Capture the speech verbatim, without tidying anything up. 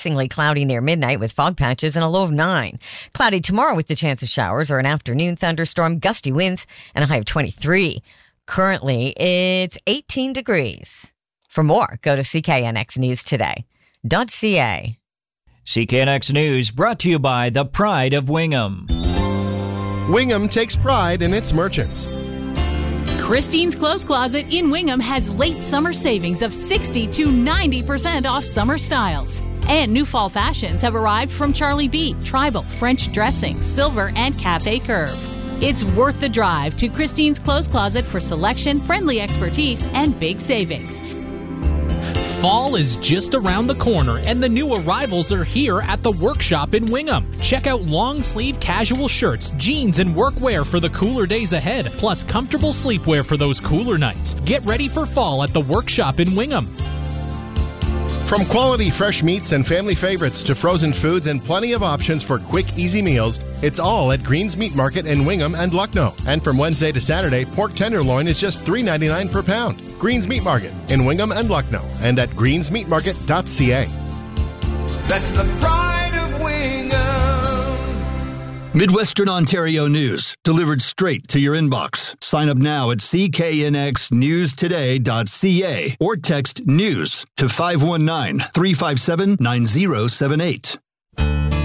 increasingly cloudy near midnight with fog patches and a low of nine. Cloudy tomorrow with the chance of showers or an afternoon thunderstorm, gusty winds, and a high of twenty-three. Currently, it's eighteen degrees. For more, go to C K N X News Today dot C A. C K N X News brought to you by the Pride of Wingham. Wingham takes pride in its merchants. Christine's Clothes Closet in Wingham has late summer savings of sixty to ninety percent off summer styles. And new fall fashions have arrived from Charlie B, Tribal, French Dressing, Silver, and Cafe Curve. It's worth the drive to Christine's Clothes Closet for selection, friendly expertise, and big savings. Fall is just around the corner, and the new arrivals are here at the Workshop in Wingham. Check out long-sleeve casual shirts, jeans, and workwear for the cooler days ahead, plus comfortable sleepwear for those cooler nights. Get ready for fall at the Workshop in Wingham. From quality fresh meats and family favorites to frozen foods and plenty of options for quick, easy meals, it's all at Green's Meat Market in Wingham and Lucknow. And from Wednesday to Saturday, pork tenderloin is just three dollars and ninety-nine cents per pound. Green's Meat Market in Wingham and Lucknow and at greens meat market dot c a. That's the pride of Wingham. Midwestern Ontario news, delivered straight to your inbox. Sign up now at C K N X news today dot c a or text NEWS to five one nine, three five seven, nine zero seven eight.